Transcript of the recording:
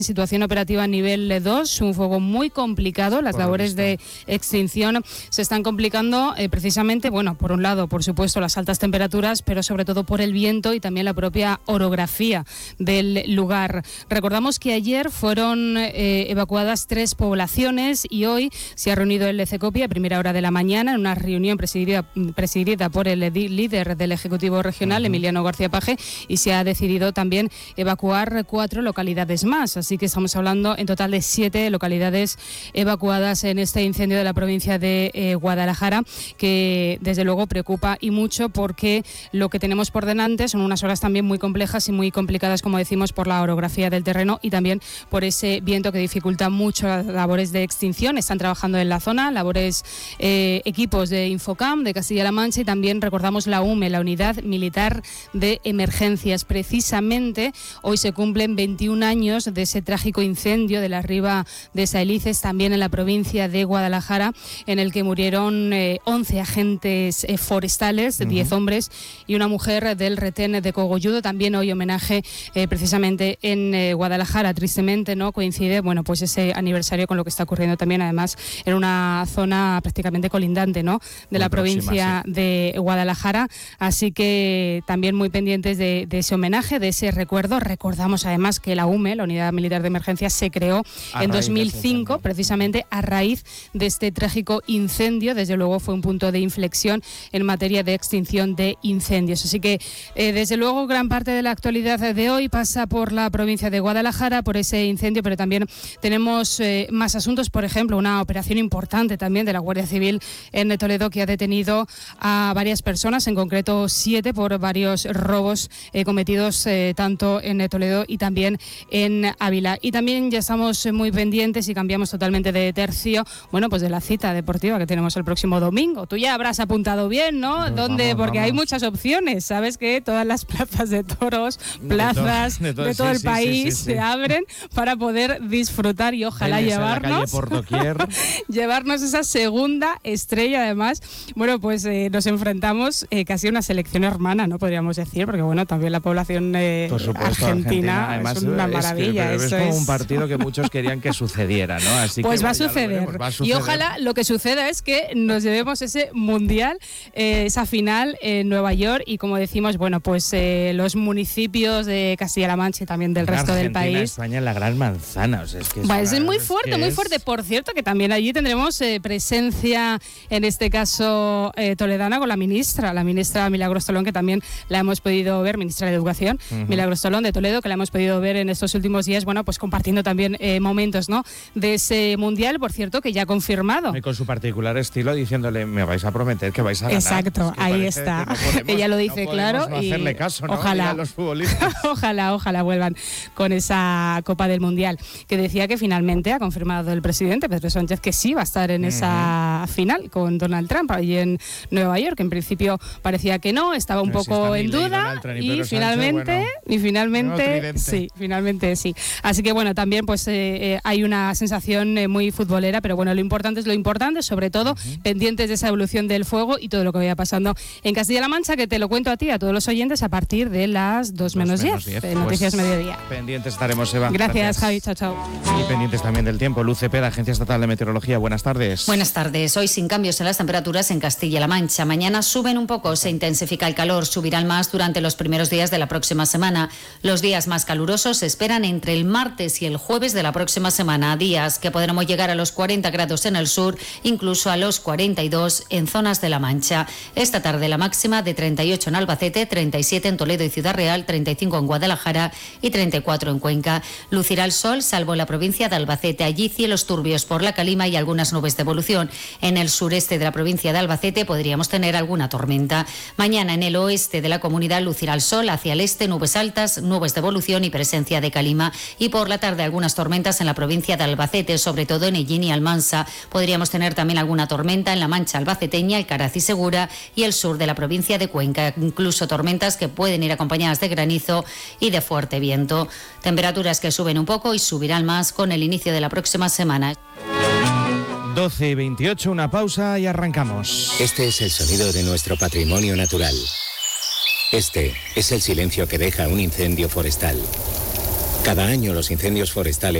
Situación operativa nivel 2, un fuego muy complicado. Las labores de extinción se están complicando precisamente, bueno, por un lado, por supuesto, las altas temperaturas, pero sobre todo por el viento y también la propia orografía del lugar. Recordamos que ayer fueron evacuadas 3 poblaciones y hoy se ha reunido el CECOPI a primera hora de la mañana en una reunión presidida por el líder del Ejecutivo Regional, Emiliano García Paje, y se ha decidido también evacuar 4 localidades más. Así que estamos hablando en total de 7 localidades evacuadas en este incendio de la provincia de Guadalajara, que desde luego preocupa y mucho, porque lo que tenemos por delante son unas horas también muy complejas y muy complicadas, como decimos, por la orografía del terreno y también por ese viento que dificulta mucho las labores de extinción. Están trabajando en la zona equipos de Infocam de Castilla-La Mancha, y también recordamos la UME, la Unidad Militar de Emergencias. Precisamente hoy se cumplen 21 años de ese trágico incendio de la Riba de Saelices, también en la provincia de Guadalajara, en el que murieron 11 agentes forestales, 10 hombres y una mujer del retén de Cogolludo. También hoy homenaje precisamente en Guadalajara. Tristemente no coincide, bueno, pues ese aniversario con lo que está ocurriendo también, además, en una zona prácticamente colindante, ¿no?, de la provincia de Guadalajara. Así que también muy pendientes de ese homenaje, de ese recuerdo. Recordamos además que la UME, la Unidad Militar de Emergencias, se creó en 2005, precisamente a raíz de este trágico incendio. Desde luego fue un punto de inflexión en materia de extinción de incendios. Así que, desde luego, gran parte de la actualidad de hoy pasa por la provincia de Guadalajara, por ese incendio, pero también tenemos más asuntos. Por ejemplo, una operación importante también de la Guardia Civil en Toledo, que ha detenido a varias personas, en concreto 7, por varios robos cometidos tanto en Toledo y también en Ávila. Y también ya estamos muy pendientes, y cambiamos totalmente de tercio, bueno, pues de la cita deportiva que tenemos el próximo domingo. Tú ya habrás apuntado bien, ¿no? ¿Dónde? Porque hay muchas opciones. Sabes que todas las plazas de toros, plazas de todo el país se abren para poder disfrutar y ojalá llevarnos esa segunda estrella. Además, bueno, pues nos enfrentamos casi a una selección hermana, ¿no? Podríamos decir, porque bueno, también la población argentina además, es una maravilla. Es como un partido que muchos querían que sucediera, ¿no? Así pues que va a suceder. Y ojalá lo que suceda es que nos llevemos ese mundial, esa final en Nueva York, y como decimos, bueno, pues los municipios de Castilla-La Mancha y también del resto del país. España es la gran manzana, o sea, es muy fuerte, muy fuerte. Por cierto, que también allí tendremos presencia, en este caso toledana, con la ministra Milagros Tolón, que también la hemos podido ver, ministra de Educación, Milagros Tolón de Toledo, que la hemos podido ver en estos últimos días, bueno, pues compartiendo también momentos, ¿no?, de ese mundial, por cierto, que ya ha confirmado. Y con su particular estilo, diciéndole, me vais a prometer que vais a ganar. Exacto, ahí está. Ella lo dice, claro. No y hacerle caso, ¿no? Ojalá, los futbolistas. ojalá vuelvan con esa Copa del Mundial, que decía que finalmente ha confirmado el presidente Pedro Sánchez que sí va a estar en esa final con Donald Trump allí en Nueva York. En principio parecía que no, estaba un poco en duda, y finalmente sí. Así que bueno, también pues hay una sensación muy futbolera, pero bueno, lo importante es lo importante, sobre todo pendientes de esa evolución del fuego y todo lo que vaya pasando en Castilla-La Mancha, que te lo cuento a ti, a todos los oyentes, a partir de las 2:10 de Noticias Mediodía. Pendientes estaremos, Eva. Gracias, Javi. Chao. Y pendientes también del tiempo. Luz Cepeda, Agencia Estatal de Meteorología. Buenas tardes. Buenas tardes. Hoy sin cambios en las temperaturas en Castilla-La Mancha. Mañana suben un poco, se intensifica el calor, subirán más durante los primeros días de la próxima semana. Los días más calurosos se esperan entre el martes y el jueves de la próxima semana. Días que podremos llegar a los 40 grados en el sur, incluso a los 42 en zonas de La Mancha. Esta tarde la máxima de 38 en Albacete, 37 en Toledo y Ciudad Real, 35 en Guadalajara y 34 en Cuenca. Lucirá el sol, salvo en la provincia de Albacete. Allí cielos turbios por la calima y algunas nubes de evolución. En el sureste de la provincia de Albacete podríamos tener alguna tormenta. Mañana en el oeste de la comunidad lucirá el sol, hacia el este nubes altas, nubes de evolución y presencia de calima. Y por la tarde algunas tormentas en la provincia de Albacete, sobre todo en Ellín y Almansa. Podríamos tener también alguna tormenta en la Mancha albaceteña, Alcaraz y Segura y el sur de la provincia de Cuenca. Incluso tormentas que pueden ir acompañadas de granizo y de fuerte viento. Temperaturas que suben un poco y subirán más con el inicio de la próxima semana. 12:28, una pausa y arrancamos. Este es el sonido de nuestro patrimonio natural. Este es el silencio que deja un incendio forestal. Cada año los incendios forestales